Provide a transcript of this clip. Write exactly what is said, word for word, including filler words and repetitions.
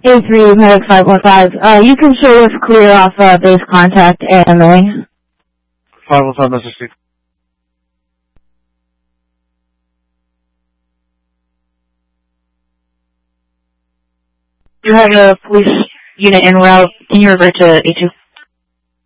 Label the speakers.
Speaker 1: A three, Medic five one five. Uh, you can show us clear off uh, base contact A M A.
Speaker 2: five one five, message Steve.
Speaker 3: You have a police unit en route. Can you revert to A two?